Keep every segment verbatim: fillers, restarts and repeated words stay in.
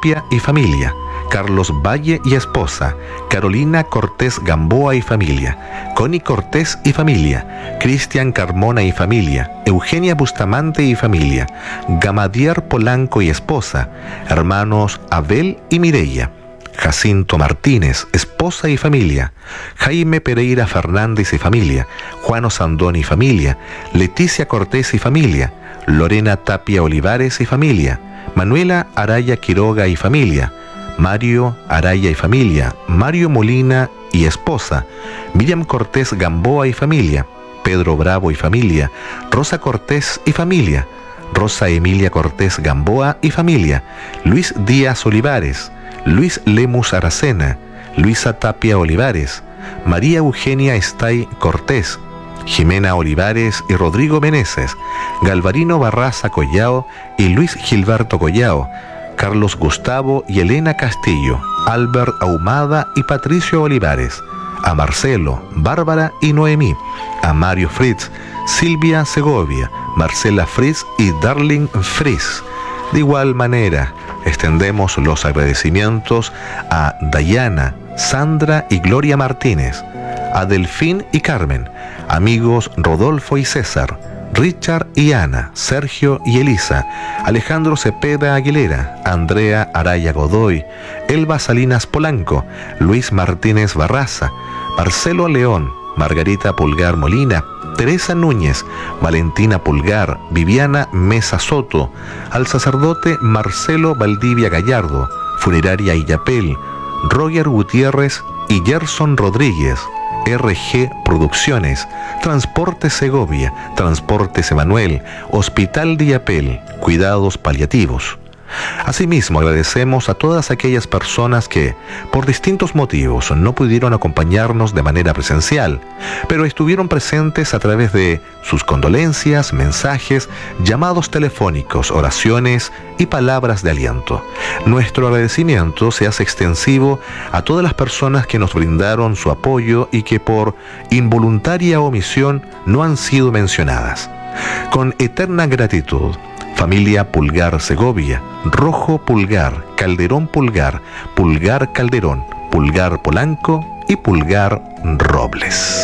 Tapia y familia, Carlos Valle y esposa, Carolina Cortés Gamboa y familia, Connie Cortés y familia, Cristian Carmona y familia, Eugenia Bustamante y familia, Gamadier Polanco y esposa, hermanos Abel y Mireya, Jacinto Martínez, esposa y familia, Jaime Pereira Fernández y familia, Juan Osandón y familia, Leticia Cortés y familia, Lorena Tapia Olivares y familia, Manuela Araya Quiroga y familia, Mario Araya y familia, Mario Molina y esposa, Miriam Cortés Gamboa y familia, Pedro Bravo y familia, Rosa Cortés y familia, Rosa Emilia Cortés Gamboa y familia, Luis Díaz Olivares, Luis Lemus Aracena, Luisa Tapia Olivares, María Eugenia Estay Cortés, Jimena Olivares y Rodrigo Meneses, Galvarino Barraza Collao y Luis Gilberto Collao, Carlos Gustavo y Elena Castillo, Albert Ahumada y Patricio Olivares, a Marcelo, Bárbara y Noemí, a Mario Fritz, Silvia Segovia, Marcela Fritz y Darling Fritz. De igual manera, extendemos los agradecimientos a Dayana, Sandra y Gloria Martínez, a Delfín y Carmen, amigos Rodolfo y César, Richard y Ana, Sergio y Elisa, Alejandro Cepeda Aguilera, Andrea Araya Godoy, Elba Salinas Polanco, Luis Martínez Barraza, Marcelo León, Margarita Pulgar Molina, Teresa Núñez, Valentina Pulgar, Viviana Mesa Soto, al sacerdote Marcelo Valdivia Gallardo, Funeraria Illapel, Roger Gutiérrez y Gerson Rodríguez, R G Producciones, Transporte Segovia, Transportes Emanuel, Hospital de Illapel, Cuidados Paliativos. Asimismo, agradecemos a todas aquellas personas que, por distintos motivos, no pudieron acompañarnos de manera presencial, pero estuvieron presentes a través de sus condolencias, mensajes, llamados telefónicos, oraciones y palabras de aliento. Nuestro agradecimiento se hace extensivo a todas las personas que nos brindaron su apoyo y que por involuntaria omisión no han sido mencionadas. Con eterna gratitud, familia Pulgar Segovia, Rojo Pulgar, Calderón Pulgar, Pulgar Calderón, Pulgar Polanco y Pulgar Robles.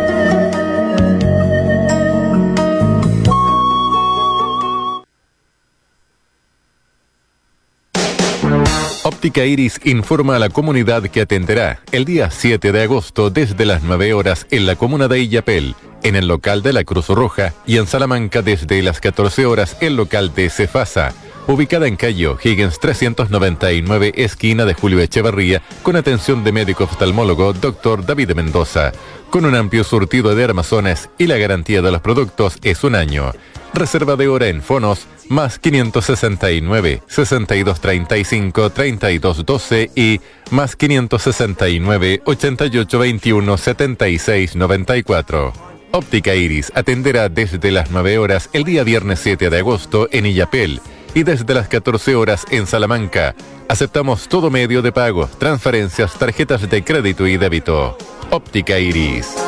Óptica Iris informa a la comunidad que atenderá el día siete de agosto desde las nueve horas en la comuna de Illapel, en el local de la Cruz Roja, y en Salamanca desde las catorce horas el local de Cefasa, ubicada en calle Higgins trescientos noventa y nueve, esquina de Julio Echevarría, con atención de médico oftalmólogo doctor David Mendoza, con un amplio surtido de armazones y la garantía de los productos es un año. Reserva de hora en fonos más quinientos sesenta y nueve, sesenta y dos treinta y cinco, treinta y dos doce y más quinientos sesenta y nueve, ochenta y ocho veintiuno, setenta y seis noventa y cuatro. Óptica Iris atenderá desde las nueve horas el día viernes siete de agosto en Illapel y desde las catorce horas en Salamanca. Aceptamos todo medio de pago, transferencias, tarjetas de crédito y débito. Óptica Iris.